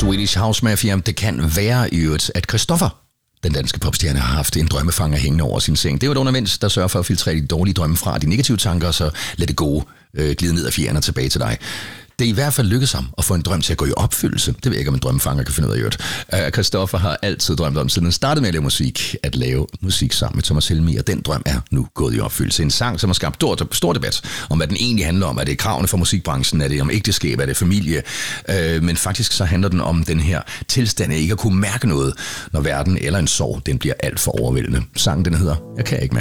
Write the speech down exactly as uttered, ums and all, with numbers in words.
Swedish House Mafia. Det kan være i øvrigt, at Christoffer, den danske popstjerne, har haft en drømmefanger hængende over sin seng. Det er jo et undervendt, der sørger for at filtrere de dårlige drømme fra de negative tanker, og så lad det gode øh, glide ned af fjerne og tilbage til dig. Det er i hvert fald lykkedes ham at få en drøm til at gå i opfyldelse. Det ved jeg ikke, om en drømmefanger kan finde ud af gjort. Uh, Christoffer har altid drømt om, siden han startede med at lave musik, at lave musik sammen med Thomas Helmig, og den drøm er nu gået i opfyldelse. En sang, som har skabt stor, stor debat om, hvad den egentlig handler om. Er det kravene for musikbranchen? Er det om ægteskab? Er det familie? Uh, men faktisk så handler den om den her tilstand af ikke at kunne mærke noget, når verden eller en sorg, den bliver alt for overvældende. Sangen, den hedder Jeg kan ikke mærke